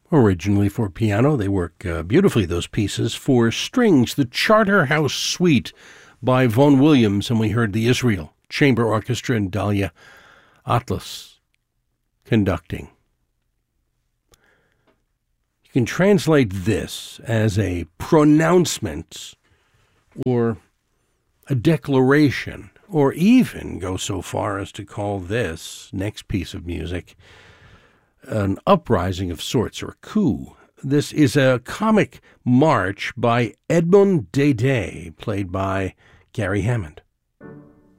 Originally for piano, they work beautifully, those pieces. For strings, the Charterhouse Suite by Vaughan Williams, and we heard the Israel Chamber Orchestra and Dalia Atlas conducting. You can translate this as a pronouncement or a declaration, or even go so far as to call this next piece of music an uprising of sorts, or a coup. This is a comic march by Edmond Dédé, played by Gary Hammond.